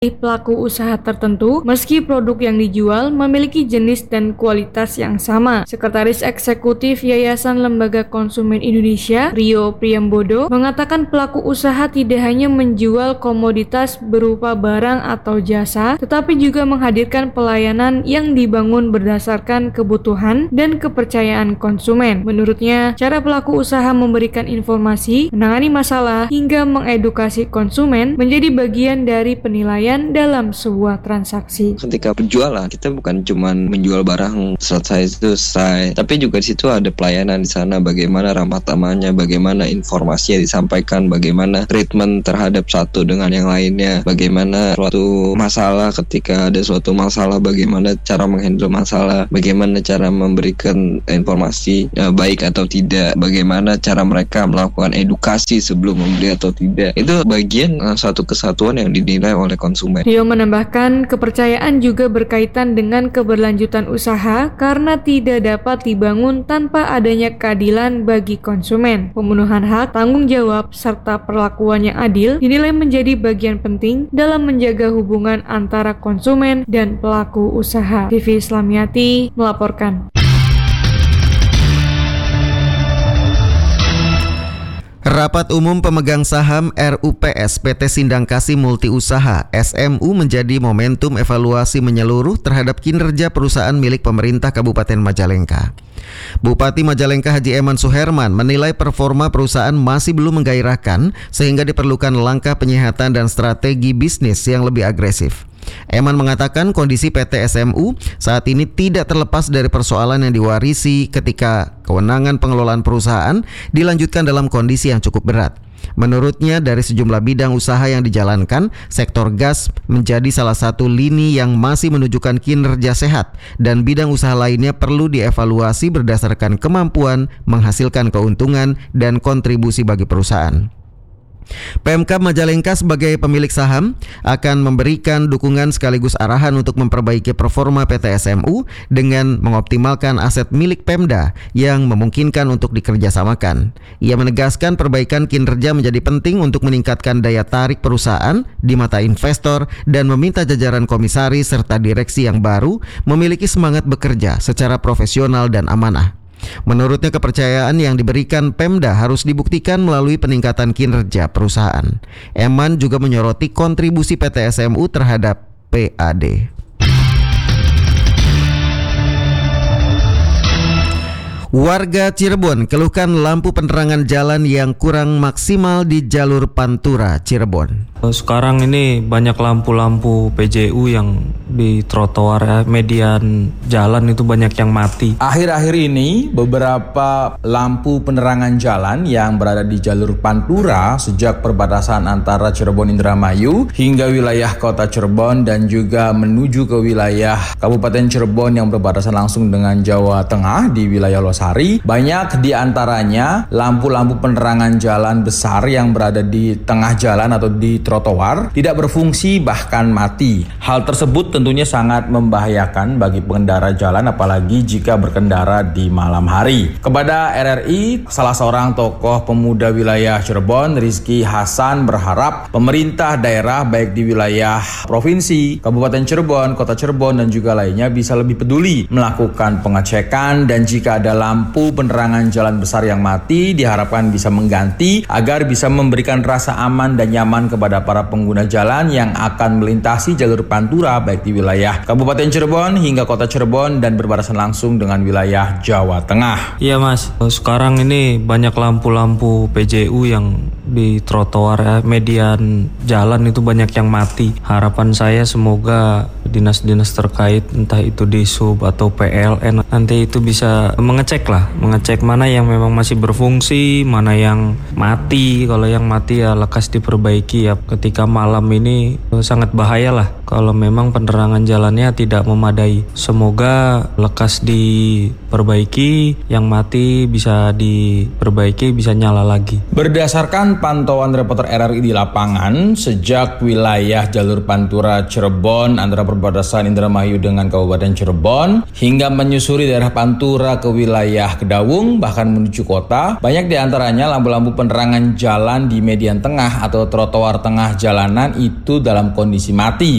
pelaku usaha tertentu meski produk yang dijual memiliki jenis dan kualitas yang sama. Sekretaris Eksekutif Yayasan Lembaga Konsumen Indonesia, Rio Priambodo, mengatakan pelaku usaha tidak hanya menjual komoditas berupa barang atau jasa, tetapi juga menghadirkan pelayanan yang dibangun berdasarkan kebutuhan dan kepercayaan konsumen. Menurutnya, cara pelaku usaha memberikan informasi, menangani masalah, hingga mengedukasi konsumen menjadi bagian dari penilaian dalam sebuah transaksi. Ketika penjualan, kita bukan cuma menjual barang selesai, tapi juga di situ ada pelayanan di sana, bagaimana ramah tamahnya, bagaimana informasi yang disampaikan, bagaimana treatment terhadap satu dengan yang lainnya, bagaimana suatu masalah ketika ada suatu masalah, bagaimana cara menghandle masalah, bagaimana cara memberikan informasi baik atau tidak, bagaimana cara mereka melakukan edukasi sebelum membeli atau tidak. Itu bagian satu kesatuan yang dinilai oleh konsumen. Rio menambahkan, kepercayaan juga berkaitan dengan keberlanjutan usaha karena tidak dapat dibangun tanpa adanya keadilan bagi konsumen. Pemenuhan hak, tanggung jawab, serta perlakuan yang adil dinilai menjadi bagian penting dalam menjaga hubungan antara konsumen dan pelaku usaha. Vivi Islamiyati melaporkan. Rapat Umum Pemegang Saham RUPS PT Sindang Kasih Multiusaha SMU menjadi momentum evaluasi menyeluruh terhadap kinerja perusahaan milik pemerintah Kabupaten Majalengka. Bupati Majalengka Haji Eman Suherman menilai performa perusahaan masih belum menggairahkan sehingga diperlukan langkah penyehatan dan strategi bisnis yang lebih agresif. Eman mengatakan kondisi PT SMU saat ini tidak terlepas dari persoalan yang diwarisi ketika kewenangan pengelolaan perusahaan dilanjutkan dalam kondisi yang cukup berat. Menurutnya dari sejumlah bidang usaha yang dijalankan, sektor gas menjadi salah satu lini yang masih menunjukkan kinerja sehat dan bidang usaha lainnya perlu dievaluasi berdasarkan kemampuan menghasilkan keuntungan dan kontribusi bagi perusahaan. Pemkab Majalengka sebagai pemilik saham akan memberikan dukungan sekaligus arahan untuk memperbaiki performa PT SMU dengan mengoptimalkan aset milik Pemda yang memungkinkan untuk dikerjasamakan. Ia menegaskan perbaikan kinerja menjadi penting untuk meningkatkan daya tarik perusahaan di mata investor dan meminta jajaran komisaris serta direksi yang baru memiliki semangat bekerja secara profesional dan amanah. Menurutnya kepercayaan yang diberikan Pemda harus dibuktikan melalui peningkatan kinerja perusahaan. Eman juga menyoroti kontribusi PT SMU terhadap PAD. Warga Cirebon keluhkan lampu penerangan jalan yang kurang maksimal di jalur Pantura Cirebon. Sekarang ini banyak lampu-lampu PJU yang di trotoar median jalan itu banyak yang mati. Akhir-akhir ini beberapa lampu penerangan jalan yang berada di jalur Pantura sejak perbatasan antara Cirebon Indramayu hingga wilayah kota Cirebon dan juga menuju ke wilayah Kabupaten Cirebon yang berbatasan langsung dengan Jawa Tengah di wilayah Losari. Banyak di antaranya lampu-lampu penerangan jalan besar yang berada di tengah jalan atau di trotoar tidak berfungsi bahkan mati. Hal tersebut tentunya sangat membahayakan bagi pengendara jalan apalagi jika berkendara di malam hari. Kepada RRI, salah seorang tokoh pemuda wilayah Cirebon, Rizky Hasan, berharap pemerintah daerah baik di wilayah provinsi, Kabupaten Cirebon, Kota Cirebon dan juga lainnya bisa lebih peduli melakukan pengecekan dan jika ada lampu penerangan jalan besar yang mati diharapkan bisa mengganti agar bisa memberikan rasa aman dan nyaman kepada para pengguna jalan yang akan melintasi jalur Pantura baik di wilayah Kabupaten Cirebon hingga Kota Cirebon dan berbatasan langsung dengan wilayah Jawa Tengah. Iya Mas, sekarang ini banyak lampu-lampu PJU yang di trotoar median jalan itu banyak yang mati. Harapan saya semoga dinas-dinas terkait entah itu di Sub atau PLN nanti itu bisa mengecek mana yang memang masih berfungsi, mana yang mati. Kalau yang mati ya lekas diperbaiki ya. Ketika malam ini sangat bahaya lah kalau memang penerangan jalannya tidak memadai. Semoga lekas diperbaiki, yang mati bisa diperbaiki, bisa nyala lagi. Berdasarkan pantauan reporter RRI di lapangan, sejak wilayah jalur Pantura Cirebon antara perbatasan Indramayu dengan Kabupaten Cirebon hingga menyusuri daerah Pantura ke wilayah Kedawung bahkan menuju kota, banyak di antaranya lampu-lampu penerangan jalan di median tengah atau trotoar tengah jalanan itu dalam kondisi mati.